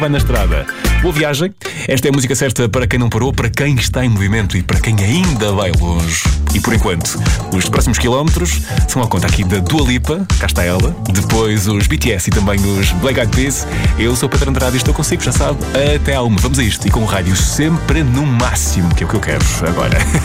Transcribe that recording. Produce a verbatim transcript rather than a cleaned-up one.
vai na estrada. Boa viagem. Esta é a música certa para quem não parou, para quem está em movimento e para quem ainda vai longe. E por enquanto, os próximos quilómetros são a conta aqui da Dua Lipa, cá está ela. Depois os B T S e também os Black Eyed Peas. Eu sou o Pedro Andrade e estou consigo, já sabe, até à uma. Vamos a isto. E com o rádio sempre no máximo, que é o que eu quero agora.